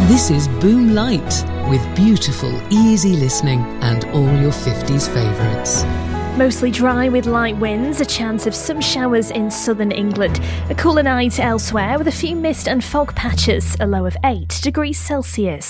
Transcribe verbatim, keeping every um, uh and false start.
This is Boom Light, with beautiful, easy listening and all your fifties favourites. Mostly dry with light winds, a chance of some showers in southern England. A cooler night elsewhere with a few mist and fog patches, a low of eight degrees Celsius.